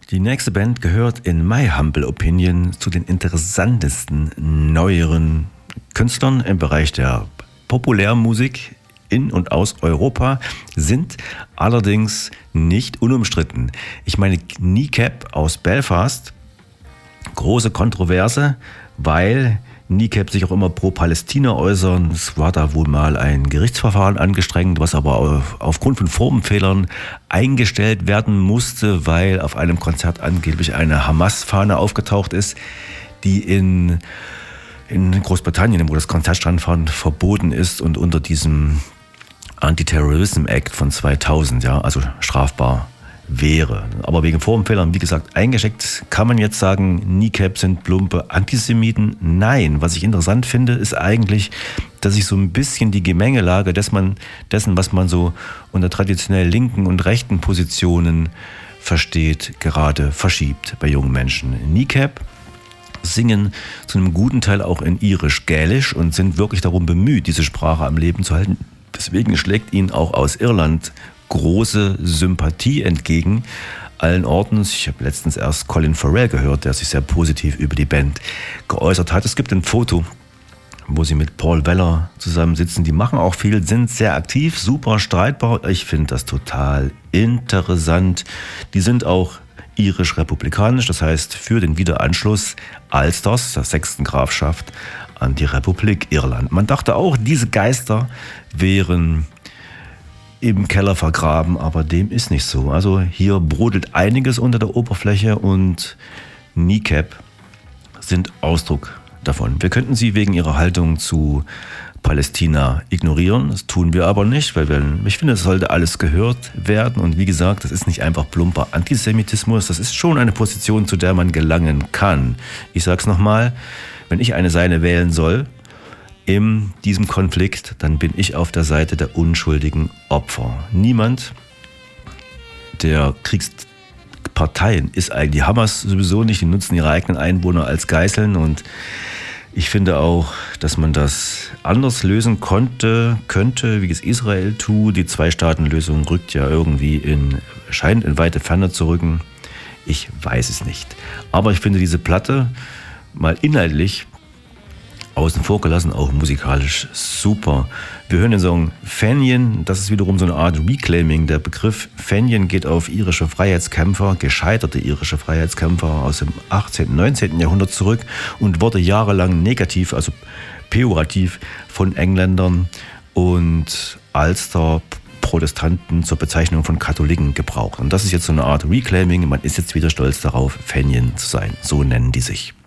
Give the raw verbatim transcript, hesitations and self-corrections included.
Die nächste Band gehört in my humble opinion zu den interessantesten neueren Künstlern im Bereich der Populärmusik in und aus Europa, sind allerdings nicht unumstritten. Ich meine Kneecap aus Belfast, große Kontroverse, weil Kneecap sich auch immer pro Palästina äußern. Es war da wohl mal ein Gerichtsverfahren angestrengt, was aber auf, aufgrund von Formenfehlern eingestellt werden musste, weil auf einem Konzert angeblich eine Hamas-Fahne aufgetaucht ist, die in, in Großbritannien, wo das Konzert stattfand, verboten ist und unter diesem Anti-Terrorism Act von zweitausend, ja, also strafbar wäre. Aber wegen Formenfehlern, wie gesagt, eingeschickt. Kann man jetzt sagen, Kneecap sind plumpe Antisemiten? Nein. Was ich interessant finde, ist eigentlich, dass sich so ein bisschen die Gemengelage des man, dessen, was man so unter traditionell linken und rechten Positionen versteht, gerade verschiebt bei jungen Menschen. Kneecap singen zu einem guten Teil auch in Irisch-Gälisch und sind wirklich darum bemüht, diese Sprache am Leben zu halten. Deswegen schlägt ihnen auch aus Irland große Sympathie entgegen. Allen Orten. Ich habe letztens erst Colin Farrell gehört, der sich sehr positiv über die Band geäußert hat. Es gibt ein Foto, wo sie mit Paul Weller zusammensitzen. Die machen auch viel, sind sehr aktiv, super streitbar. Ich finde das total interessant. Die sind auch irisch-republikanisch, das heißt für den Wiederanschluss Ulsters, der sechsten Grafschaft, an die Republik Irland. Man dachte auch, diese Geister wären im Keller vergraben, aber dem ist nicht so. Also hier brodelt einiges unter der Oberfläche und Kneecap sind Ausdruck davon. Wir könnten sie wegen ihrer Haltung zu Palästina ignorieren. Das tun wir aber nicht, weil wir, ich finde, es sollte alles gehört werden. Und wie gesagt, das ist nicht einfach plumper Antisemitismus. Das ist schon eine Position, zu der man gelangen kann. Ich sage es nochmal, wenn ich eine Seite wählen soll in diesem Konflikt, dann bin ich auf der Seite der unschuldigen Opfer. Niemand der Kriegsparteien ist eigentlich, die Hamas sowieso nicht, die nutzen ihre eigenen Einwohner als Geiseln und ich finde auch, dass man das anders lösen konnte, könnte, wie es Israel tut. Die Zwei-Staaten-Lösung rückt ja irgendwie in, scheint in weite Ferne zu rücken. Ich weiß es nicht. Aber ich finde diese Platte mal inhaltlich außen vor gelassen, auch musikalisch super. Wir hören den Song Fenian, das ist wiederum so eine Art Reclaiming. Der Begriff Fenian geht auf irische Freiheitskämpfer, gescheiterte irische Freiheitskämpfer aus dem achtzehnten, neunzehnten Jahrhundert zurück und wurde jahrelang negativ, also pejorativ von Engländern und Ulster Protestanten zur Bezeichnung von Katholiken gebraucht. Und das ist jetzt so eine Art Reclaiming. Man ist jetzt wieder stolz darauf, Fenian zu sein. So nennen die sich.